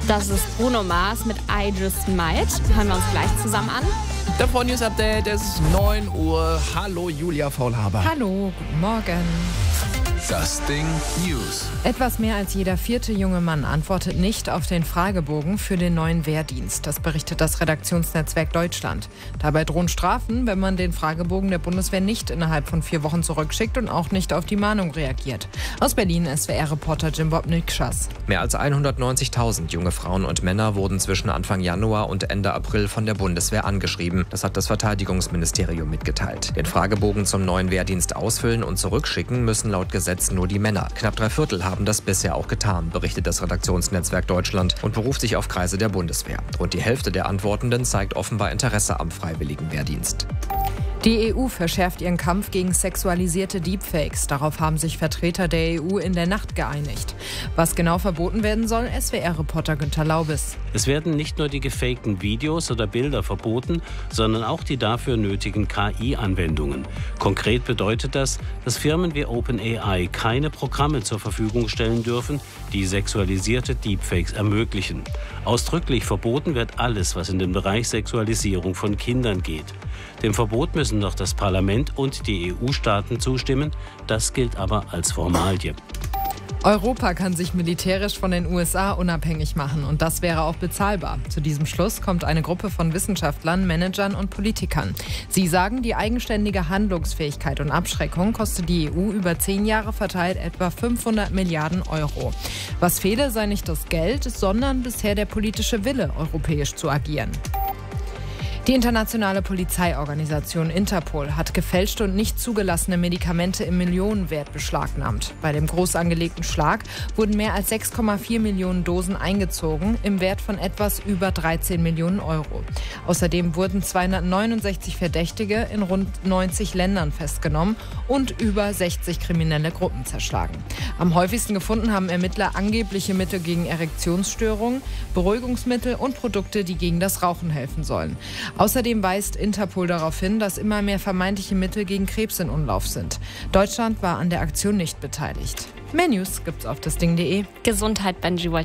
Das ist Bruno Mars mit I Just Might. Hören wir uns gleich zusammen an. Davor News Update, es ist 9 Uhr. Hallo Julia Faulhaber. Hallo, guten Morgen. Das Ding News. Etwas mehr als jeder 4. junge Mann antwortet nicht auf den Fragebogen für den neuen Wehrdienst. Das berichtet das Redaktionsnetzwerk Deutschland. Dabei drohen Strafen, wenn man den Fragebogen der Bundeswehr nicht innerhalb von 4 Wochen zurückschickt und auch nicht auf die Mahnung reagiert. Aus Berlin SWR-Reporter Jimbob Nikschas. Mehr als 190.000 junge Frauen und Männer wurden zwischen Anfang Januar und Ende April von der Bundeswehr angeschrieben. Das hat das Verteidigungsministerium mitgeteilt. Den Fragebogen zum neuen Wehrdienst ausfüllen und zurückschicken müssen laut Gesetz nur die Männer. Knapp 3/4 haben das bisher auch getan, berichtet das Redaktionsnetzwerk Deutschland und beruft sich auf Kreise der Bundeswehr. Rund die Hälfte der Antwortenden zeigt offenbar Interesse am freiwilligen Wehrdienst. Die EU verschärft ihren Kampf gegen sexualisierte Deepfakes. Darauf haben sich Vertreter der EU in der Nacht geeinigt. Was genau verboten werden soll, SWR-Reporter Günther Laubes. Es werden nicht nur die gefakten Videos oder Bilder verboten, sondern auch die dafür nötigen KI-Anwendungen. Konkret bedeutet das, dass Firmen wie OpenAI keine Programme zur Verfügung stellen dürfen, die sexualisierte Deepfakes ermöglichen. Ausdrücklich verboten wird alles, was in den Bereich Sexualisierung von Kindern geht. Dem Verbot müssen noch das Parlament und die EU-Staaten zustimmen. Das gilt aber als Formalie. Europa kann sich militärisch von den USA unabhängig machen und das wäre auch bezahlbar. Zu diesem Schluss kommt eine Gruppe von Wissenschaftlern, Managern und Politikern. Sie sagen, die eigenständige Handlungsfähigkeit und Abschreckung kostet die EU über 10 Jahre verteilt etwa 500 Milliarden Euro. Was fehle, sei nicht das Geld, sondern bisher der politische Wille, europäisch zu agieren. Die internationale Polizeiorganisation Interpol hat gefälschte und nicht zugelassene Medikamente im Millionenwert beschlagnahmt. Bei dem groß angelegten Schlag wurden mehr als 6,4 Millionen Dosen eingezogen, im Wert von etwas über 13 Millionen Euro. Außerdem wurden 269 Verdächtige in rund 90 Ländern festgenommen und über 60 kriminelle Gruppen zerschlagen. Am häufigsten gefunden haben Ermittler angebliche Mittel gegen Erektionsstörungen, Beruhigungsmittel und Produkte, die gegen das Rauchen helfen sollen. Außerdem weist Interpol darauf hin, dass immer mehr vermeintliche Mittel gegen Krebs in Umlauf sind. Deutschland war an der Aktion nicht beteiligt. Mehr News gibt's auf dasding.de. Gesundheit, Benji.